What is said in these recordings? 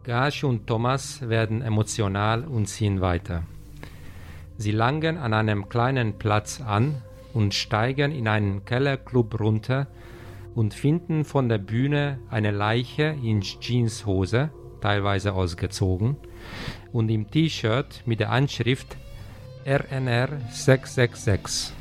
Gash und Thomas werden emotional und ziehen weiter. Sie langen an einem kleinen Platz an und steigen in einen Kellerclub runter und finden von der Bühne eine Leiche in Jeanshose, teilweise ausgezogen, und im T-Shirt mit der Anschrift RNR 666.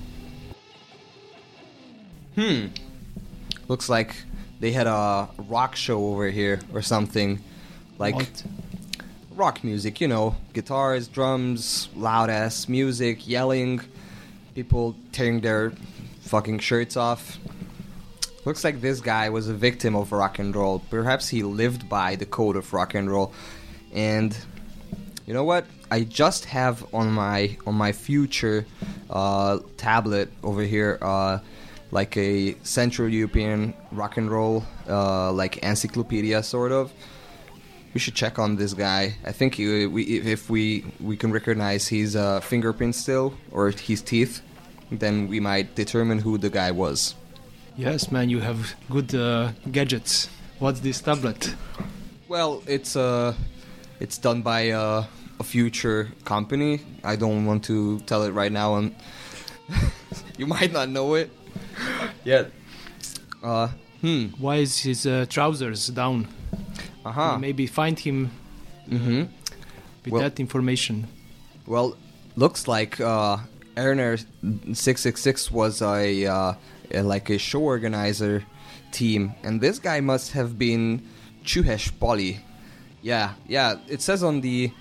Looks like they had a rock show over here or something. Like What? rock music, you know, guitars, drums, loud ass music, yelling, people tearing their fucking shirts off. Looks like this guy was a victim of rock and roll. Perhaps he lived by the code of rock and roll. And you know what? I just have on my future tablet over here like a Central European rock and roll like encyclopedia sort of. We should check on this guy. I think if we can recognize his fingerprints still or his teeth, then we might determine who the guy was. Yes, man, you have good gadgets. What's this tablet? Well, it's done by a future company. I don't want to tell it right now, and you might not know it yet. Why is his trousers down? Maybe find him with Well- that information. Well, looks like Erner 666 was a show organizer team, and this guy must have been Csuhes Pali. Yeah. It says in the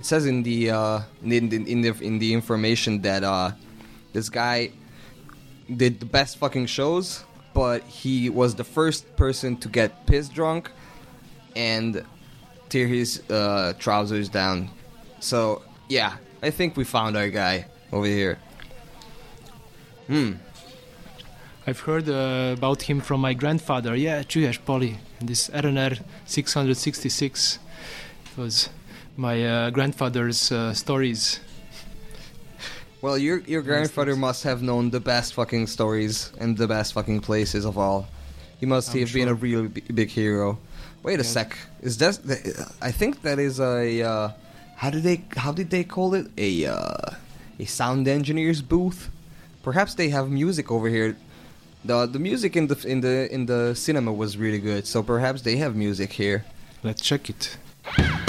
information that this guy did the best fucking shows, but he was the first person to get piss drunk and tear his trousers down. So yeah, I think we found our guy over here. I've heard about him from my grandfather. Yeah, Csuhes Pali. This RNR 666 was my grandfather's stories. Well, your grandfather must have known the best fucking stories and the best fucking places of all. He must I'm have been a sure. really big hero. Wait a Yeah. sec. Is that? I think that is a. How did they call it? A sound engineer's booth. Perhaps they have music over here. The music in the cinema was really good, so perhaps they have music here. Let's check it.